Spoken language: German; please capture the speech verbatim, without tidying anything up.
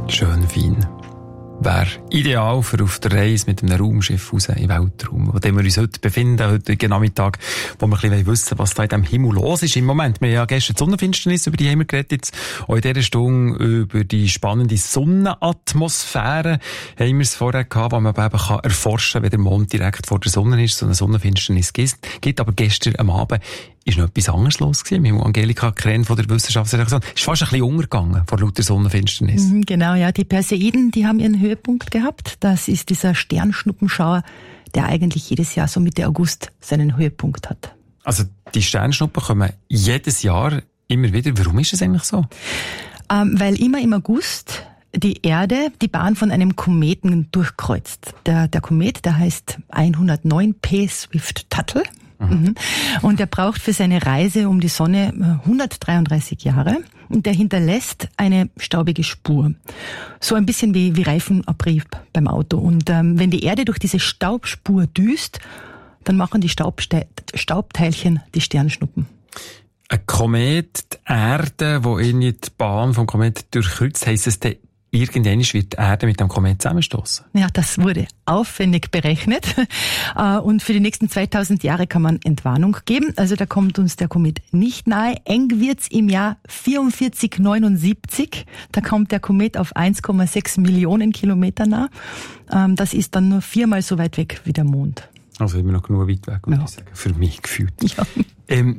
Schön fein. Wäre ideal für auf der Reise mit einem Raumschiff raus in den Weltraum, wo wir uns heute befinden, heute Nachmittag, wo wir ein bisschen wissen wollen, was da in diesem Himmel los ist im Moment. Wir haben ja gestern die Sonnenfinsternis, über die haben wir geredet, jetzt auch in dieser Stunde über die spannende Sonnenatmosphäre haben wir es vorher gehabt, wo man eben kann erforschen kann, wenn der Mond direkt vor der Sonne ist, so eine Sonnenfinsternis gibt. Aber gestern am Abend ist noch etwas anderes los gewesen. Mit Angelika Kren von der Wissenschaftsredaktion. Ist fast ein bisschen untergegangen vor lauter Sonnenfinsternis. Mhm, genau, ja. Die Perseiden, die haben ihren Höhepunkt gehabt. Das ist dieser Sternschnuppenschauer, der eigentlich jedes Jahr so Mitte August seinen Höhepunkt hat. Also die Sternschnuppen kommen jedes Jahr immer wieder. Warum ist das eigentlich so? Ähm, weil immer im August die Erde die Bahn von einem Kometen durchkreuzt. Der, der Komet, der heißt hundertneun P Swift-Tuttle. Mhm. Und er braucht für seine Reise um die Sonne hundertdreiunddreißig Jahre und der hinterlässt eine staubige Spur. So ein bisschen wie, wie Reifenabrieb beim Auto. Und ähm, wenn die Erde durch diese Staubspur düst, dann machen die Staubste- Staubteilchen die Sternschnuppen. Ein Komet, die Erde, wo irgendwie die Bahn vom Komet durchkreuzt, heisst es, irgendwann wird die Erde mit dem Komet zusammenstoßen. Ja, das wurde aufwendig berechnet. Und für die nächsten zweitausend Jahre kann man Entwarnung geben. Also da kommt uns der Komet nicht nahe. Eng wird's im Jahr vierundvierzig neunundsiebzig. Da kommt der Komet auf eins Komma sechs Millionen Kilometer nah. Das ist dann nur viermal so weit weg wie der Mond. Also immer noch genug weit weg, würde ja. ich sagen. Für mich gefühlt. Ja. Ähm,